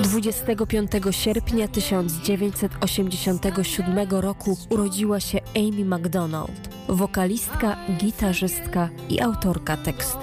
25 sierpnia 1987 roku urodziła się Amy Macdonald, wokalistka, gitarzystka i autorka tekstów.